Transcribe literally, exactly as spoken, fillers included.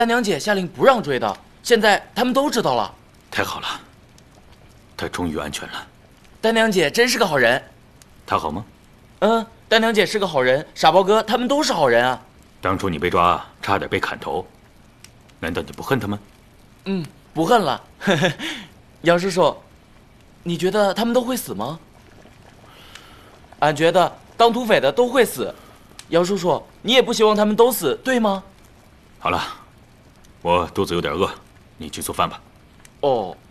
三娘姐下令不让追的，现在他们都知道了。 太好了，他终于安全了。 丹娘姐真是个好人。 他好吗？ 嗯，丹娘姐是个好人，傻包哥他们都是好人啊。 当初你被抓，差点被砍头，难道你不恨他们？ 嗯，不恨了。杨叔叔，你觉得他们都会死吗？俺觉得当土匪的都会死。杨叔叔，你也不希望他们都死，对吗？ 好了，我肚子有点饿，你去做饭吧。 哦。